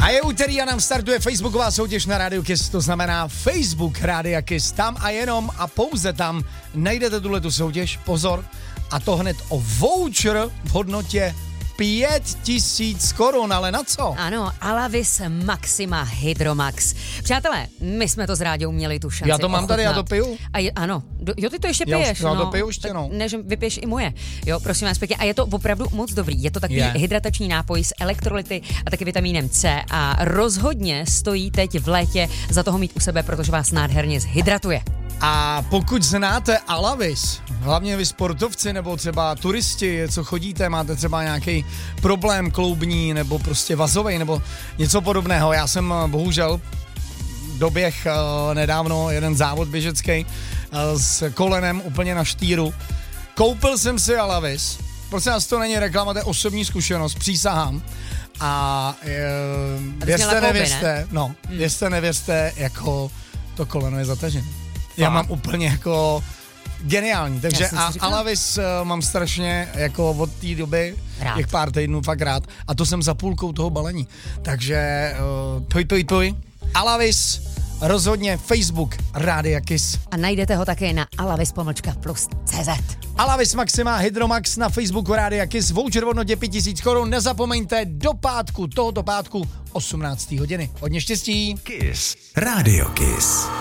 je úterý a nám startuje facebooková soutěž na Radio Kiss, to znamená Facebook Rádia Kiss. Tam a jenom a pouze tam najdete tuhletu soutěž, pozor, a to hned o voucher v hodnotě 5000 korun, ale na co? Ano, Alavis Maxima Hydromax. Přátelé, my jsme to s Rádiou měli tu šanci. Já to mám ochutnat. tady, já to piju. Ano, ty to ještě piješ. Já to piju ještě, no. Ne, že vypiješ i moje. Jo, prosím vás pěkně. A je to opravdu moc dobrý. Je to takový hydratační nápoj s elektrolyty a taky vitamínem C a rozhodně stojí teď v létě za toho mít u sebe, protože vás nádherně zhydratuje. A pokud znáte Alavis, hlavně vy sportovci nebo třeba turisti, co chodíte, máte třeba nějaký problém kloubní nebo prostě vazovej nebo něco podobného. Já jsem bohužel doběh nedávno jeden závod běžecký s kolenem úplně na štýru. Koupil jsem si Alavis, prostě nás to není reklama, to je osobní zkušenost, přísahám. A věřte, nevěřte, jako to koleno je zatažené. Já mám úplně jako geniální, takže a Alavis mám strašně jako od té doby, těch pár týdnů fakt rád a to jsem za půlkou toho balení, takže tuj. Alavis, rozhodně Facebook Rádia Kiss. A najdete ho také na alavis++CZ. Alavis Maxima Hydromax na Facebooku Rádia Kiss, voucher v hodnotě 5000 korun, nezapomeňte do tohoto pátku 18. hodiny. Hodně štěstí. Kiss. Radio Kiss.